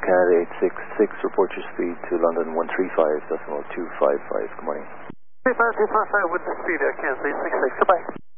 Canada 866, report your speed to London 135.255. Good morning. 35255 with the speed, Kansas 866, goodbye.